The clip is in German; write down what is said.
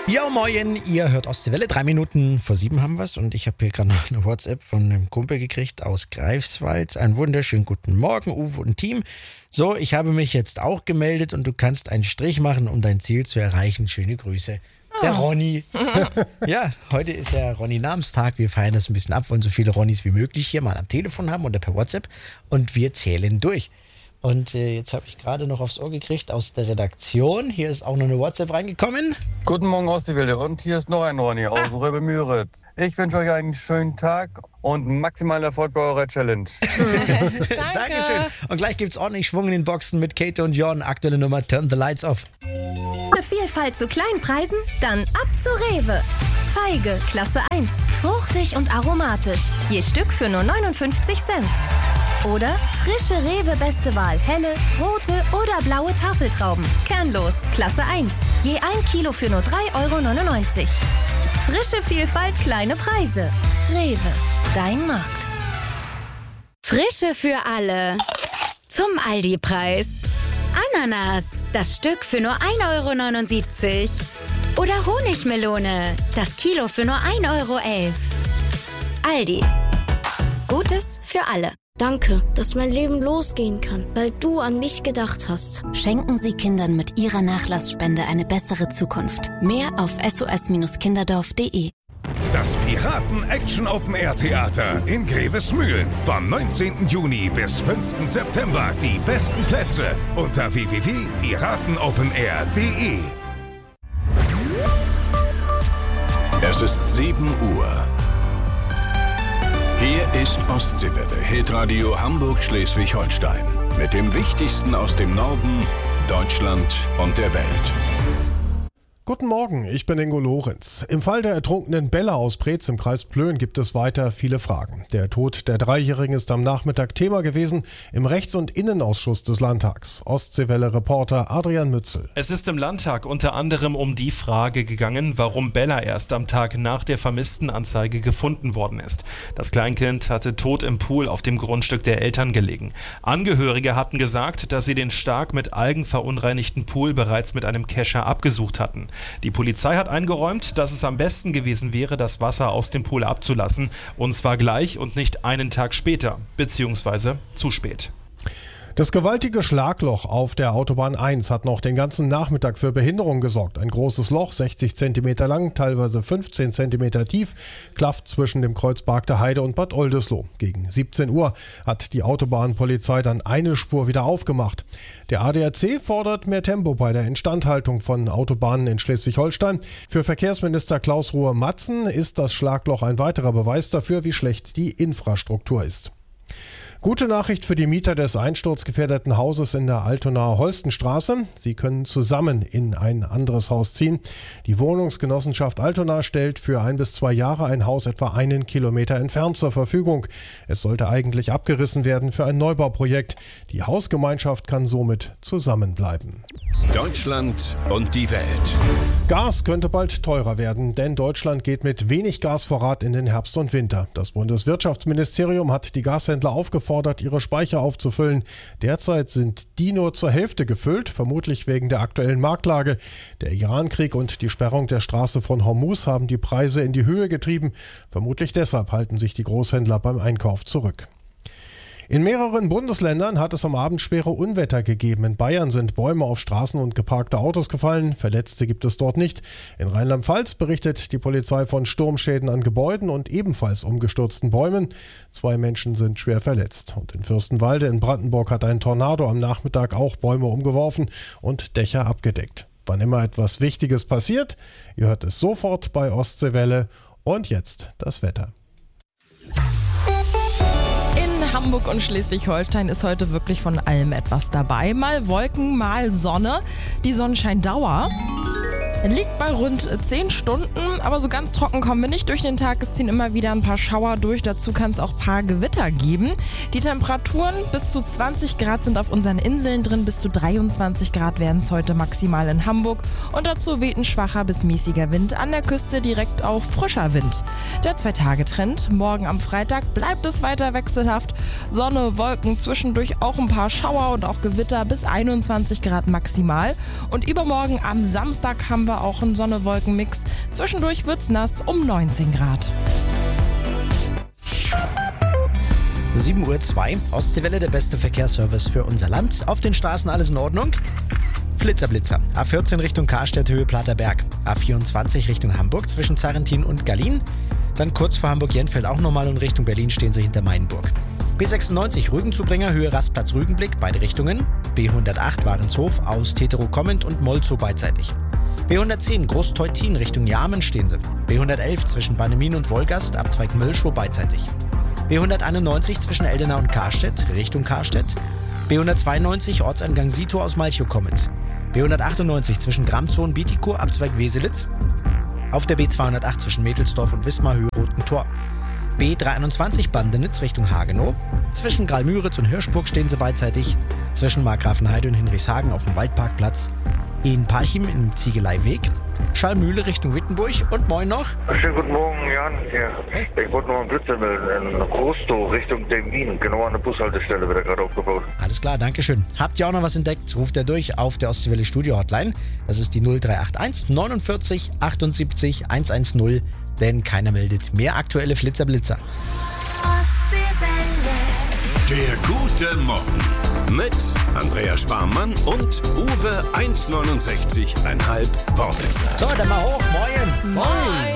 Ja, moin, ihr hört Ostseewelle, 3 Minuten vor 7 haben wir's und ich habe hier gerade noch eine WhatsApp von einem Kumpel gekriegt aus Greifswald. Einen wunderschönen guten Morgen, Uwe und Team. So, ich habe mich jetzt auch gemeldet und du kannst einen Strich machen, um dein Ziel zu erreichen. Schöne Grüße. Der Ronny. Ja, heute ist ja Ronny-Namenstag. Wir feiern das ein bisschen ab, wollen so viele Ronnys wie möglich hier mal am Telefon haben oder per WhatsApp und wir zählen durch. Und jetzt habe ich gerade noch aufs Ohr gekriegt aus der Redaktion. Hier ist auch noch eine WhatsApp reingekommen. Guten Morgen aus die Wilde und hier ist noch ein Ronny aus Röbelmüritz. Ich wünsche euch einen schönen Tag und maximalen Erfolg bei eurer Challenge. Dankeschön. Und gleich gibt's ordentlich Schwung in den Boxen mit Kate und Jorn. Aktuelle Nummer Turn the Lights Off. Eine Vielfalt zu Kleinpreisen? Dann ab zu Rewe. Feige, Klasse 1. Fruchtig und aromatisch. Je Stück für nur 59 Cent. Oder frische Rewe Beste Wahl, helle, rote oder blaue Tafeltrauben. Kernlos, Klasse 1. Je 1 Kilo für nur 3,99 €. Frische Vielfalt, kleine Preise. Rewe, dein Markt. Frische für alle. Zum Aldi-Preis. Ananas, das Stück für nur 1,79 €. Oder Honigmelone, das Kilo für nur 1,11 €. Aldi. Gutes für alle. Danke, dass mein Leben losgehen kann, weil du an mich gedacht hast. Schenken Sie Kindern mit Ihrer Nachlassspende eine bessere Zukunft. Mehr auf sos-kinderdorf.de. Das Piraten-Action-Open-Air-Theater in Grevesmühlen. Vom 19. Juni bis 5. September die besten Plätze unter www.piratenopenair.de. Es ist 7 Uhr. Hier ist Ostseewelle, Hitradio Hamburg-Schleswig-Holstein. Mit dem Wichtigsten aus dem Norden, Deutschland und der Welt. Guten Morgen, ich bin Ingo Lorenz. Im Fall der ertrunkenen Bella aus Preetz im Kreis Plön gibt es weiter viele Fragen. Der Tod der 3-Jährigen ist am Nachmittag Thema gewesen im Rechts- und Innenausschuss des Landtags. Ostseewelle-Reporter Adrian Mützel. Es ist im Landtag unter anderem um die Frage gegangen, warum Bella erst am Tag nach der Vermisstenanzeige gefunden worden ist. Das Kleinkind hatte tot im Pool auf dem Grundstück der Eltern gelegen. Angehörige hatten gesagt, dass sie den stark mit Algen verunreinigten Pool bereits mit einem Kescher abgesucht hatten. Die Polizei hat eingeräumt, dass es am besten gewesen wäre, das Wasser aus dem Pool abzulassen, und zwar gleich und nicht einen Tag später, beziehungsweise zu spät. Das gewaltige Schlagloch auf der Autobahn 1 hat noch den ganzen Nachmittag für Behinderung gesorgt. Ein großes Loch, 60 cm lang, teilweise 15 cm tief, klafft zwischen dem Kreuz Bargter Heide und Bad Oldesloe. Gegen 17 Uhr hat die Autobahnpolizei dann eine Spur wieder aufgemacht. Der ADAC fordert mehr Tempo bei der Instandhaltung von Autobahnen in Schleswig-Holstein. Für Verkehrsminister Klaus Ruhe-Matzen ist das Schlagloch ein weiterer Beweis dafür, wie schlecht die Infrastruktur ist. Gute Nachricht für die Mieter des einsturzgefährdeten Hauses in der Altonaer Holstenstraße. Sie können zusammen in ein anderes Haus ziehen. Die Wohnungsgenossenschaft Altona stellt für 1 bis 2 Jahre ein Haus etwa 1 Kilometer entfernt zur Verfügung. Es sollte eigentlich abgerissen werden für ein Neubauprojekt. Die Hausgemeinschaft kann somit zusammenbleiben. Deutschland und die Welt. Gas könnte bald teurer werden, denn Deutschland geht mit wenig Gasvorrat in den Herbst und Winter. Das Bundeswirtschaftsministerium hat die Gashändler aufgefordert, ihre Speicher aufzufüllen. Derzeit sind die nur zur Hälfte gefüllt, vermutlich wegen der aktuellen Marktlage. Der Irankrieg und die Sperrung der Straße von Hormuz haben die Preise in die Höhe getrieben. Vermutlich deshalb halten sich die Großhändler beim Einkauf zurück. In mehreren Bundesländern hat es am Abend schwere Unwetter gegeben. In Bayern sind Bäume auf Straßen und geparkte Autos gefallen. Verletzte gibt es dort nicht. In Rheinland-Pfalz berichtet die Polizei von Sturmschäden an Gebäuden und ebenfalls umgestürzten Bäumen. 2 Menschen sind schwer verletzt. Und in Fürstenwalde in Brandenburg hat ein Tornado am Nachmittag auch Bäume umgeworfen und Dächer abgedeckt. Wann immer etwas Wichtiges passiert, ihr hört es sofort bei Ostseewelle. Und jetzt das Wetter. Hamburg und Schleswig-Holstein ist heute wirklich von allem etwas dabei. Mal Wolken, mal Sonne. Die Sonnenscheindauer liegt bei rund 10 Stunden, aber so ganz trocken kommen wir nicht durch den Tag. Es ziehen immer wieder ein paar Schauer durch, dazu kann es auch ein paar Gewitter geben. Die Temperaturen bis zu 20 Grad sind auf unseren Inseln drin, bis zu 23 Grad werden es heute maximal in Hamburg und dazu weht ein schwacher bis mäßiger Wind, an der Küste direkt auch frischer Wind. Der 2-Tage-Trend, morgen am Freitag bleibt es weiter wechselhaft, Sonne, Wolken, zwischendurch auch ein paar Schauer und auch Gewitter bis 21 Grad maximal und übermorgen am Samstag haben wir aber auch ein Sonne-Wolken-Mix. Zwischendurch wird's nass um 19 Grad. 7:02 Uhr, Ostseewelle, der beste Verkehrsservice für unser Land. Auf den Straßen alles in Ordnung? Flitzer. A14 Richtung Karstedt, Höhe Platerberg. A24 Richtung Hamburg zwischen Zarrentin und Gallien. Dann kurz vor Hamburg-Jenfeld auch nochmal und Richtung Berlin stehen sie hinter Mainburg. B96 Rügenzubringer, Höhe Rastplatz Rügenblick, beide Richtungen. B108 Warenshof aus Tetero kommend und Molzow beidseitig. B110 Großteutin Richtung Jarmen stehen sie. B111 zwischen Bannemin und Wolgast, Abzweig Milchow beidseitig. B191 zwischen Eldenau und Karstedt, Richtung Karstedt. B192 Ortseingang Sito aus Malchow kommend. B198 zwischen Gramzow und Bietigkow, Abzweig Weselitz. Auf der B208 zwischen Mädelsdorf und Wismar, Höhe Roten Tor. B321 Bandenitz Richtung Hagenow. Zwischen Graal-Müritz und Hirschburg stehen sie beidseitig. Zwischen Markgrafenheide und Hinrichshagen auf dem Waldparkplatz. In Parchim im Ziegeleiweg. Schallmühle Richtung Wittenburg. Und moin noch. Schönen guten Morgen, Jan. Ja. Ich wollte noch einen Blitzer melden. In Großtow Richtung Demmin. Genau an der Bushaltestelle wird er gerade aufgebaut. Alles klar, dankeschön. Habt ihr auch noch was entdeckt? Ruft er durch auf der Ostseewelle Studio Hotline. Das ist die 0381 49 78 110. Denn keiner meldet mehr aktuelle Flitzer-Blitzer. Der gute Morgen mit Andrea Sparmann und Uwe 1,69,5 Wortwitzer. So, dann mal hoch. Moin. Moin.